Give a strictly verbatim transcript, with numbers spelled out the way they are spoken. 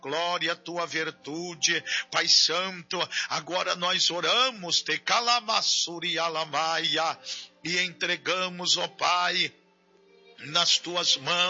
glória, a tua virtude, Pai Santo. Agora nós oramos, te calamassuri alamaia, e entregamos, ó Pai, nas tuas mãos